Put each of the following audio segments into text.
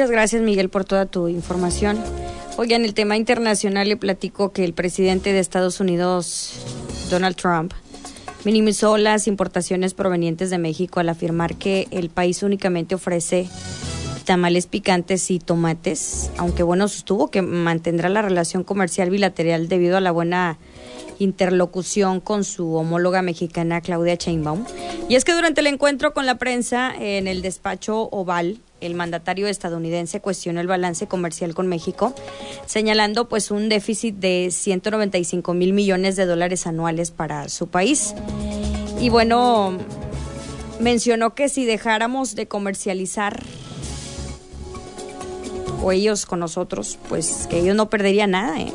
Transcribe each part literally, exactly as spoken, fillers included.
Muchas gracias, Miguel, por toda tu información. Oye, en el tema internacional le platico que el presidente de Estados Unidos, Donald Trump, minimizó las importaciones provenientes de México al afirmar que el país únicamente ofrece tamales picantes y tomates, aunque bueno, sostuvo que mantendrá la relación comercial bilateral debido a la buena interlocución con su homóloga mexicana Claudia Sheinbaum. Y es que durante el encuentro con la prensa en el despacho Oval, el mandatario estadounidense cuestionó el balance comercial con México, señalando pues un déficit de ciento noventa y cinco mil millones de dólares anuales para su país. Y bueno, mencionó que si dejáramos de comercializar, o ellos con nosotros, pues que ellos no perderían nada, ¿eh?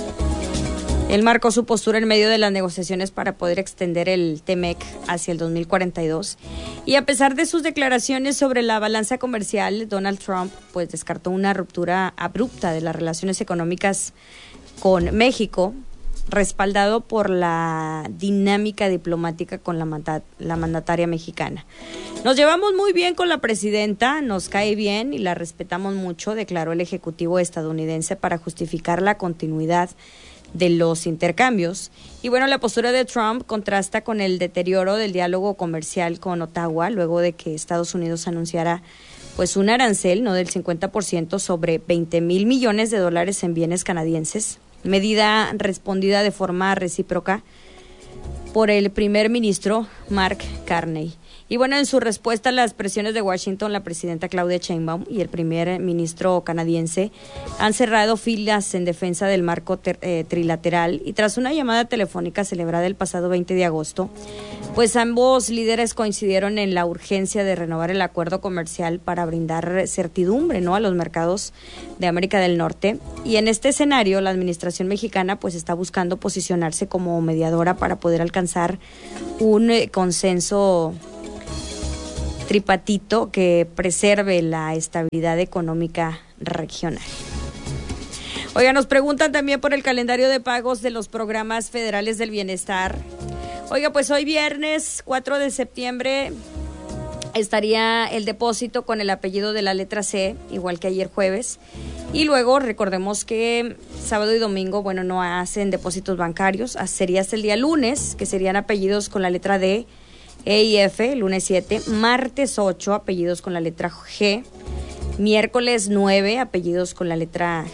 Él marcó su postura en medio de las negociaciones para poder extender el T M E C hacia el dos mil cuarenta y dos. Y a pesar de sus declaraciones sobre la balanza comercial, Donald Trump pues descartó una ruptura abrupta de las relaciones económicas con México, respaldado por la dinámica diplomática con la, manda- la mandataria mexicana. Nos llevamos muy bien con la presidenta, nos cae bien y la respetamos mucho, declaró el ejecutivo estadounidense para justificar la continuidad de los intercambios. Y bueno, la postura de Trump contrasta con el deterioro del diálogo comercial con Ottawa, luego de que Estados Unidos anunciara pues un arancel, no del cincuenta por ciento, sobre veinte mil millones de dólares en bienes canadienses, medida respondida de forma recíproca por el primer ministro Mark Carney. Y bueno, en su respuesta a las presiones de Washington, la presidenta Claudia Sheinbaum y el primer ministro canadiense han cerrado filas en defensa del marco ter- eh, trilateral, y tras una llamada telefónica celebrada el pasado veinte de agosto, pues ambos líderes coincidieron en la urgencia de renovar el acuerdo comercial para brindar certidumbre, ¿no?, a los mercados de América del Norte. Y en este escenario, la administración mexicana pues está buscando posicionarse como mediadora para poder alcanzar un eh, consenso tripartito que preserve la estabilidad económica regional. Oiga, nos preguntan también por el calendario de pagos de los programas federales del bienestar. Oiga, pues hoy viernes cuatro de septiembre estaría el depósito con el apellido de la letra C, igual que ayer jueves. Y luego recordemos que sábado y domingo, bueno, no hacen depósitos bancarios, sería hasta el día lunes, que serían apellidos con la letra D, E y F, lunes siete, martes ocho, apellidos con la letra G, miércoles nueve, apellidos con la letra